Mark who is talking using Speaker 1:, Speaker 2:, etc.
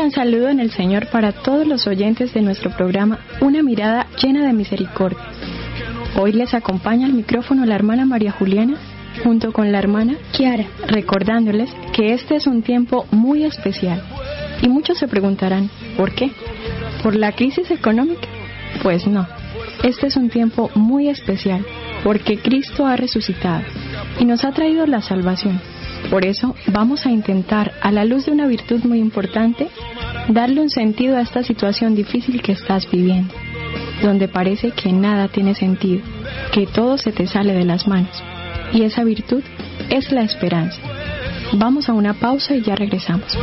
Speaker 1: gran saludo en el Señor para todos los oyentes de nuestro programa Una mirada llena de misericordia. Hoy les acompaña al micrófono la hermana María Juliana junto con la hermana
Speaker 2: Kiara,
Speaker 1: recordándoles que este es un tiempo muy especial. Y muchos se preguntarán, ¿por qué? ¿Por la crisis económica? Pues no, este es un tiempo muy especial porque Cristo ha resucitado y nos ha traído la salvación. Por eso vamos a intentar, a la luz de una virtud muy importante, darle un sentido a esta situación difícil que estás viviendo, donde parece que nada tiene sentido, que todo se te sale de las manos. Y esa virtud es la esperanza. Vamos a una pausa y ya regresamos.